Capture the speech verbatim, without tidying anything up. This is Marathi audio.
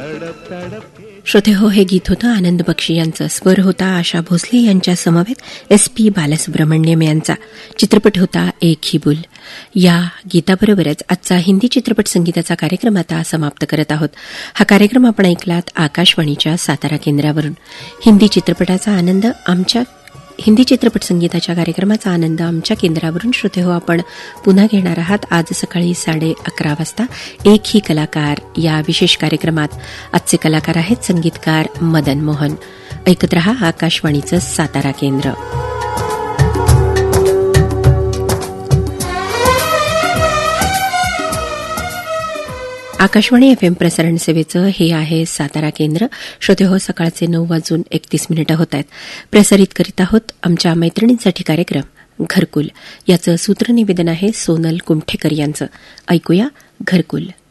श्रोते हो, हे गीत होतं आनंद बक्षी यांचं. स्वर होता आशा भोसले यांच्या समवेत एस पी बालसुब्रमण्यम यांचा. चित्रपट होता एक ही बुल. या गीताबरोबरच आजचा हिंदी चित्रपट संगीताचा कार्यक्रम आता समाप्त करत आहोत. हा कार्यक्रम आपण ऐकलात आकाशवाणीच्या सातारा केंद्रावरून. हिंदी चित्रपटाचा आनंद आमच्या हिंदी चित्रपट संगीताच्या कार्यक्रमाचा आनंद आमच्या केंद्रावरून श्रोते हो आपण पुन्हा घेणार आहात आज सकाळी साडे अकरा वाजता. एक ही कलाकार या विशेष कार्यक्रमात आजचे कलाकार आहेत संगीतकार मदन मोहन. ऐकत रहा आकाशवाणीचं सातारा केंद्र. आकाशवाणी एफएम प्रसारण सेवेचं हे आहे सातारा केंद्र. श्रोते हो, सकाळचे नऊ वाजून एकतीस मिनिटं होत आहेत. प्रसारित करीत आहोत आमच्या मैत्रिणींसाठी कार्यक्रम घरकुल. याचं सूत्रनिवेदन आहे सोनल कुमठेकर यांचं. ऐकूया घरकुल.